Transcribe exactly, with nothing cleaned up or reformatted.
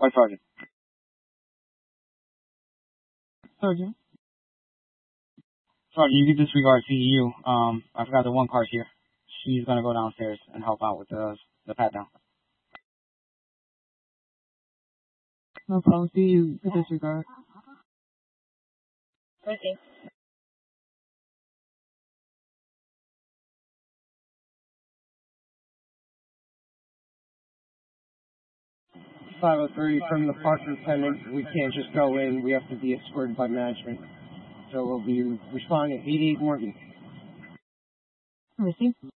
White Sergeant. Sergeant. Sergeant, you can disregard C E U. Um, I forgot the one car's here. She's gonna go downstairs and help out with the the pat down. No problem. See you. Disregard. Proceed. five oh three from the park lieutenant. We can't just go in. We have to be escorted by management. So we'll be responding at eighty-eight Morgan. Receive.